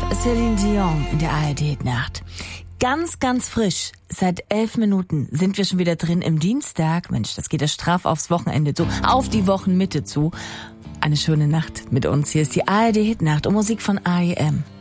Celine Dion in der ARD-Nacht. Ganz, ganz frisch. Seit 11 Minuten sind wir schon wieder drin im Dienstag. Mensch, das geht ja straff aufs Wochenende zu, auf die Wochenmitte zu. Eine schöne Nacht mit uns. Hier ist die ARD-Hitnacht und Musik von R.E.M.